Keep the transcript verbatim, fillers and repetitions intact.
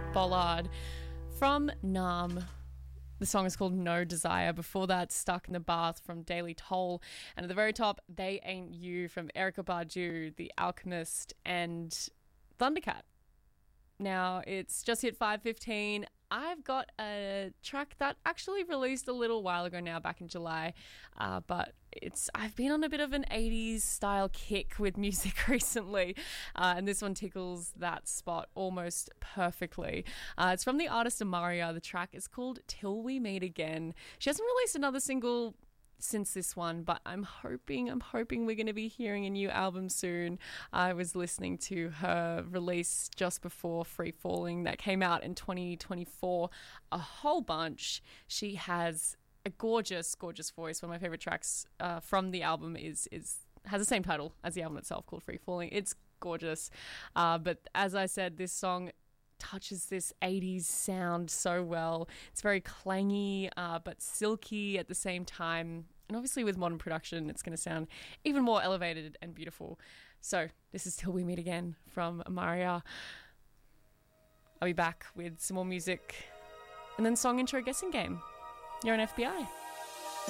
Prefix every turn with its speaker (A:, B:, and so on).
A: Bollard from Nam. The song is called No Desire. Before that, Stuck in the Bath from Daily Toll. And at the very top, They Ain't You from Erykah Badu, The Alchemist, and Thundercat. Now, it's just hit five fifteen. I've got a track that actually released a little while ago now, back in July, uh, but it's I've been on a bit of an eighties style kick with music recently, uh, and this one tickles that spot almost perfectly. Uh, it's from the artist Amaria. The track is called Till We Meet Again. She hasn't released another single since this one, but I'm hoping I'm hoping we're going to be hearing a new album soon. I was listening to her release just before Free Falling that came out in twenty twenty-four, a whole bunch. She has a gorgeous gorgeous voice. One of my favorite tracks uh, from the album is is has the same title as the album itself, called Free Falling. It's gorgeous, uh, but as I said, this song touches this eighties sound so well. It's very clangy, uh, but silky at the same time. And obviously with modern production, it's going to sound even more elevated and beautiful. So this is Till We Meet Again from Amaria. I'll be back with some more music and then song intro guessing game. You're on F B I.